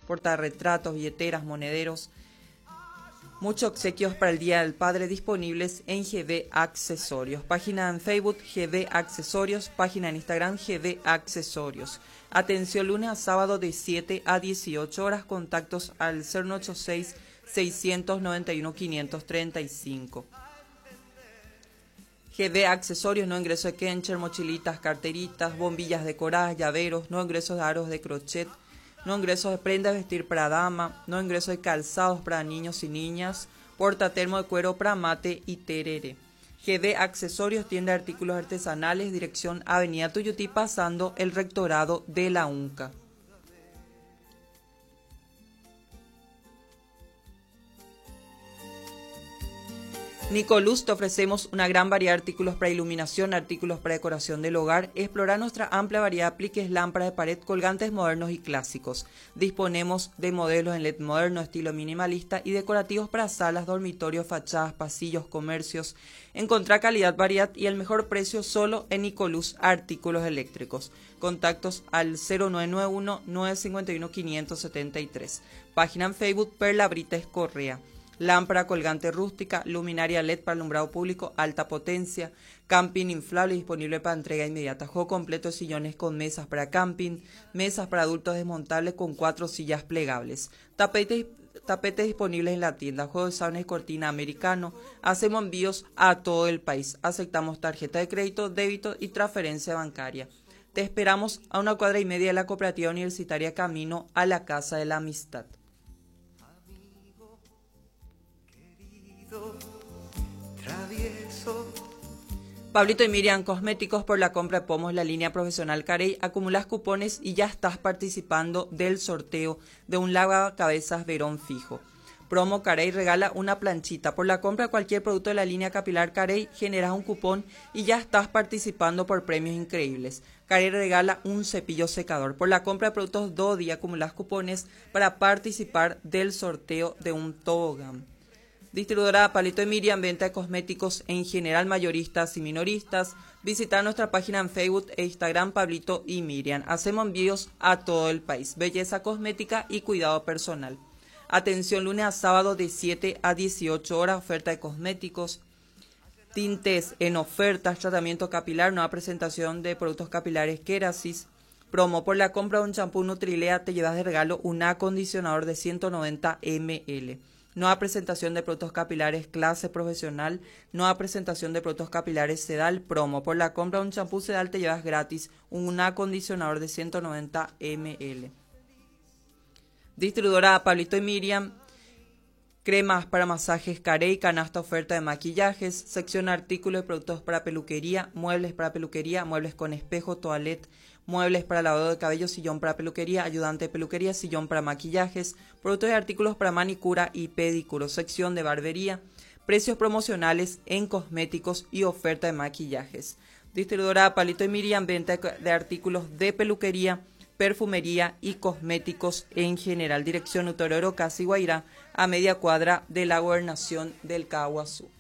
portarretratos, billeteras, monederos. Muchos obsequios para el Día del Padre disponibles en GB Accesorios. Página en Facebook GB Accesorios, página en Instagram GB Accesorios. Atención lunes a sábado de 7 a 18 horas. Contactos al 0986 691 535. GB Accesorios, no ingreso de Kencher, mochilitas, carteritas, bombillas decoradas, llaveros, no ingresos de aros de crochet, no ingresos de prendas de vestir para dama, no ingresos de calzados para niños y niñas, portatermo de cuero para mate y tereré. GB Accesorios, tienda de artículos artesanales, dirección Avenida Tuyutí, pasando el rectorado de la UNCA. Nicoluz, te ofrecemos una gran variedad de artículos para iluminación, artículos para decoración del hogar. Explora nuestra amplia variedad de apliques, lámparas de pared, colgantes modernos y clásicos. Disponemos de modelos en LED moderno, estilo minimalista y decorativos para salas, dormitorios, fachadas, pasillos, comercios. Encontrá calidad, variedad y el mejor precio solo en Nicoluz Artículos Eléctricos. Contactos al 0991 951 573. Página en Facebook Perla Brites Correa. Lámpara colgante rústica, luminaria LED para alumbrado público, alta potencia, camping inflable disponible para entrega inmediata, juego completo de sillones con mesas para camping, mesas para adultos desmontables con 4 sillas plegables, tapetes disponibles en la tienda, juego de sábanas y cortina americano. Hacemos envíos a todo el país, aceptamos tarjeta de crédito, débito y transferencia bancaria. Te esperamos a 1,5 cuadras de la Cooperativa Universitaria camino a la Casa de la Amistad. Pablito y Miriam Cosméticos, por la compra de pomos la línea profesional Carey, acumulas cupones y ya estás participando del sorteo de un lavacabezas Verón fijo. Promo Carey regala una planchita. Por la compra de cualquier producto de la línea capilar Carey generas un cupón y ya estás participando por premios increíbles. Carey regala un cepillo secador. Por la compra de productos Dodi acumulas cupones para participar del sorteo de un tobogán. Distribuidora Pablito y Miriam, venta de cosméticos en general, mayoristas y minoristas. Visita nuestra página en Facebook e Instagram Pablito y Miriam. Hacemos envíos a todo el país. Belleza cosmética y cuidado personal. Atención lunes a sábado de 7 a 18 horas. Oferta de cosméticos. Tintes en ofertas. Tratamiento capilar. Nueva presentación de productos capilares Kerasis. Promo por la compra de un champú Nutrilea te llevas de regalo un acondicionador de 190 ml. Nueva presentación de productos capilares Clase Profesional. Nueva presentación de productos capilares Sedal. Promo. Por la compra de un champú Sedal te llevas gratis un acondicionador de 190 ml. Distribuidora Pablito y Miriam. Cremas para masajes Carey, canasta oferta de maquillajes, sección artículos y productos para peluquería, muebles con espejo, toalette, muebles para lavado de cabello, sillón para peluquería, ayudante de peluquería, sillón para maquillajes, productos y artículos para manicura y pedicuro, sección de barbería, precios promocionales en cosméticos y oferta de maquillajes. Distribuidora Pablito y Miriam, venta de artículos de peluquería, perfumería y cosméticos en general. Dirección Utororo, Casi Guairá, a media cuadra de la Gobernación del Caguazú.